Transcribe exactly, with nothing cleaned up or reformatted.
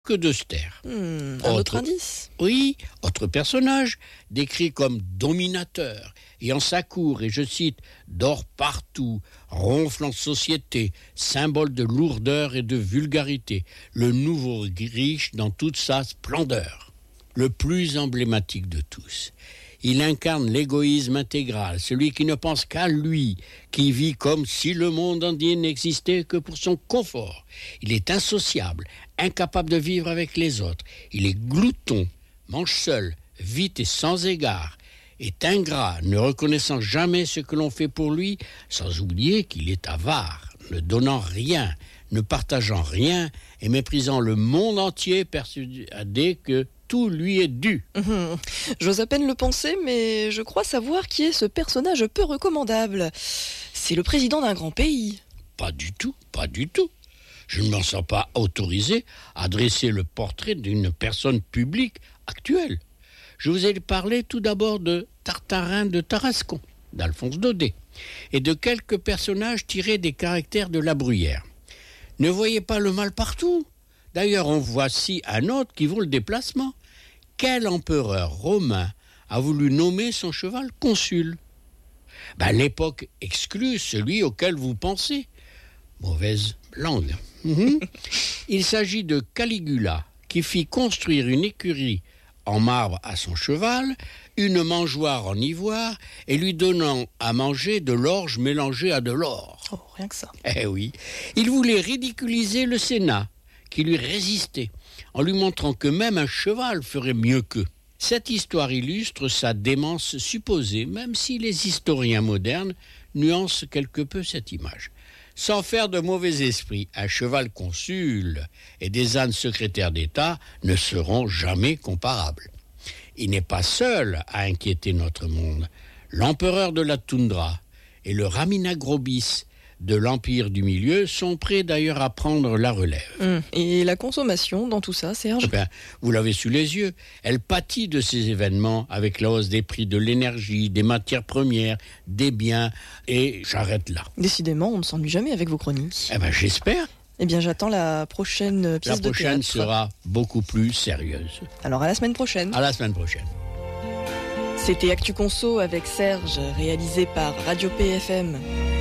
que d'Austère. Hmm, un autre, autre indice. Oui, autre personnage, décrit comme dominateur, et en sa cour, et je cite, dort partout, ronfle en société, symbole de lourdeur et de vulgarité, le nouveau riche dans toute sa splendeur, le plus emblématique de tous. Il incarne l'égoïsme intégral, celui qui ne pense qu'à lui, qui vit comme si le monde entier n'existait que pour son confort. Il est insociable, incapable de vivre avec les autres. Il est glouton, mange seul, vite et sans égard, est ingrat, ne reconnaissant jamais ce que l'on fait pour lui, sans oublier qu'il est avare, ne donnant rien, ne partageant rien et méprisant le monde entier, persuadé que tout lui est dû. Mmh. J'ose à peine le penser, mais je crois savoir qui est ce personnage peu recommandable. C'est le président d'un grand pays. Pas du tout, pas du tout. Je ne m'en sens pas autorisé à dresser le portrait d'une personne publique actuelle. Je vous ai parlé tout d'abord de Tartarin de Tarascon, d'Alphonse Daudet, et de quelques personnages tirés des caractères de La Bruyère. Ne voyez pas le mal partout. D'ailleurs, en voici un autre qui vaut le déplacement. Quel empereur romain a voulu nommer son cheval consul ? Ben, l'époque exclut celui auquel vous pensez. Mauvaise langue. Mmh. Il s'agit de Caligula, qui fit construire une écurie en marbre à son cheval, une mangeoire en ivoire, et lui donnant à manger de l'orge mélangée à de l'or. Oh, rien que ça. Eh oui. Il voulait ridiculiser le Sénat, qui lui résistait, en lui montrant que même un cheval ferait mieux qu'eux. Cette histoire illustre sa démence supposée, même si les historiens modernes nuancent quelque peu cette image. Sans faire de mauvais esprit, un cheval consul et des ânes secrétaires d'État ne seront jamais comparables. Il n'est pas seul à inquiéter notre monde. L'empereur de la toundra et le Raminagrobis de l'Empire du Milieu sont prêts d'ailleurs à prendre la relève. Mmh. Et la consommation dans tout ça, Serge ? Eh bien, vous l'avez sous les yeux. Elle pâtit de ces événements avec la hausse des prix de l'énergie, des matières premières, des biens, et j'arrête là. Décidément, on ne s'ennuie jamais avec vos chroniques. Eh bien, j'espère. Eh bien, j'attends la prochaine pièce de théâtre. La prochaine sera beaucoup plus sérieuse. Alors, à la semaine prochaine. À la semaine prochaine. C'était Actu Conso avec Serge, réalisé par Radio P F M.